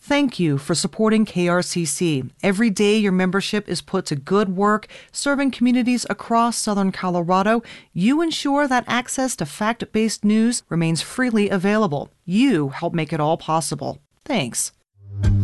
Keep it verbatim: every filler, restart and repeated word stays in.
Thank you for supporting K R C C. Every day your membership is put to good work, serving communities across Southern Colorado. You ensure that access to fact-based news remains freely available. You help make it all possible. Thanks.